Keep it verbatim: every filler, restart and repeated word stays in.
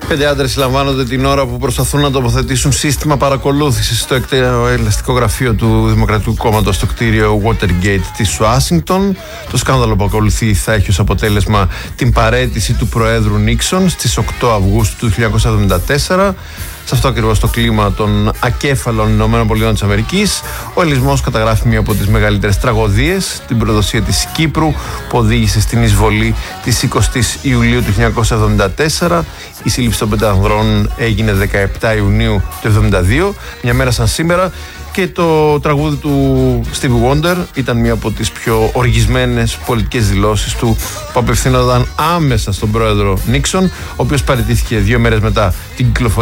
Πέντε άντρες συλλαμβάνονται την ώρα που προσπαθούν να τοποθετήσουν σύστημα παρακολούθησης στο εκτελεστικό γραφείο του Δημοκρατικού Κόμματος στο κτίριο Watergate της Ουάσιγκτον. Το σκάνδαλο που ακολουθεί θα έχει ως αποτέλεσμα την παραίτηση του Προέδρου Νίξον στις οκτώ Αυγούστου του χίλια εννιακόσια εβδομήντα τέσσερα. Σε αυτό ακριβώς το κλίμα των ακέφαλων ΗΠΑ, ο Ελισμός καταγράφει μία από τις μεγαλύτερες τραγωδίες, την προδοσία της Κύπρου που οδήγησε στην εισβολή της εικοστής Ιουλίου του χίλια εννιακόσια εβδομήντα τέσσερα. Η σύλληψη των πέντε ανδρών έγινε δεκαεπτά Ιουνίου του εβδομήντα δύο, μια μέρα σαν σήμερα. Και το τραγούδι του Stevie Wonder ήταν μία από τις πιο οργισμένες πολιτικές δηλώσεις του που απευθύνονταν άμεσα στον πρόεδρο Νίξον, ο οποίος παραιτήθηκε δύο μέρες μετά την κυκλοφορία